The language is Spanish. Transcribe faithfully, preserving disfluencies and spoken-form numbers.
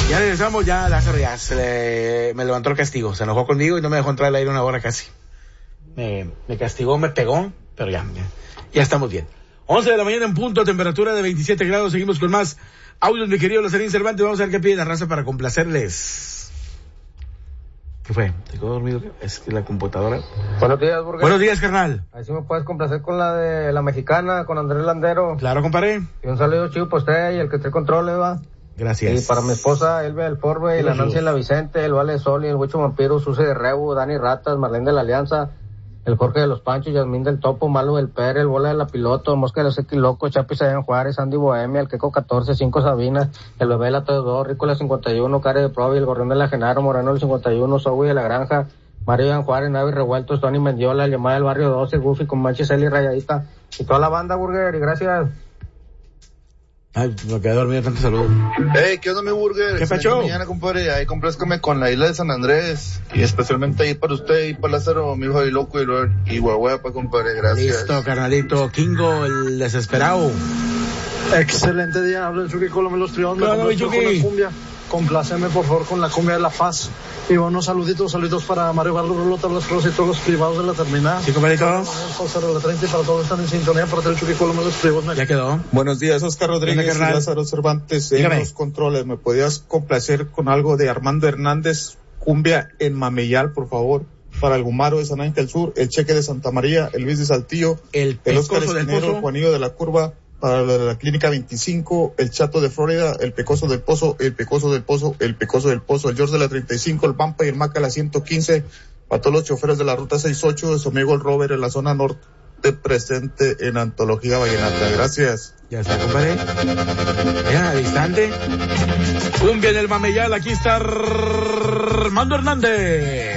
Ya regresamos, ya Lázaro ya se le, me levantó el castigo, se enojó conmigo y no me dejó entrar al aire una hora casi. Me, me castigó, me pegó, pero ya, ya, ya estamos bien. once de la mañana en punto, temperatura de veintisiete grados, seguimos con más audios, mi querido Lazarín Cervantes, vamos a ver qué pide la raza para complacerles. ¿Qué fue? ¿Te quedó dormido? Es que la computadora... Buenos días, Burger. Buenos días, carnal. Ahí sí me puedes complacer con la de la mexicana, con Andrés Landero. Claro, compadre. Y un saludo chido para usted y el que te controle, va. Gracias. Y para mi esposa, Elbe del Forbe, y la Nancy de la Vicente, el Vale de Sol y el Huicho Vampiro, Suce de Rebu, Dani Ratas, Marlene de la Alianza, el Jorge de los Panchos, Yasmín del Topo, Malo del Pere, el Bola de la Piloto, Mosca de los Equiloco, Chapis allá en Juárez, Andy Bohemia, el Queco catorce, cinco Sabina, el Bebé de la T dos, Rico de la cincuenta y uno, Care de Provi, el Gorrión de la Genaro, Moreno del cincuenta y uno, Zoe de la Granja, Mario de Juárez, Navi Revueltos, Tony Mendiola, el Llamada del Barrio doce, Goofy con Manches, Eli Rayadita, y toda la banda, Burger, y gracias. Ay, me quedé dormido, tanto saludo. Hey, ¿qué onda, mi Burger? ¿Qué pacho? Mañana, compadre, ahí complázcame con la isla de San Andrés, y especialmente ahí para usted y para Lázaro, mi hijo de loco, y, y Guaguapa, compadre, gracias. Listo, carnalito. Kingo, el desesperado. Excelente día, habla el Chucky Colomé Los Triunfos, Claro, me complazco Chucky. con la cumbia. Compláceme por favor con la cumbia de La Paz. Y buenos saluditos, saluditos para Mario Barrio Rolota, Las Cruz y todos los privados de la terminal. Sí, compadrito. La treinta y para todos están en sintonía para el Chucky Colomé Los Triunfos. Ya quedó. Buenos días, Oscar Rodríguez y carnal? Lázaro Cervantes en Dígame. los controles. ¿Me podías complacer con algo de Armando Hernández, cumbia en Mameyal, por favor? Para el Gumaro de San Ángel Sur, el Cheque de Santa María, el Luis de Saltillo, El el Oscar Pecoso del Esquinero, Pozo. Juanillo de la Curva, para la, la Clínica veinticinco, el Chato de Florida, el Pecoso del Pozo, el Pecoso del Pozo, el Pecoso del Pozo, el George de la treinta y cinco, el Pampa y el Maca la ciento quince, para todos los choferes de la Ruta sesenta y ocho, de su amigo el Robert en la zona norte presente en Antología Vallenata. Gracias. Ya está, compadre. Ya, distante. Cumbia en el Mameyal, aquí está Armando Hernández.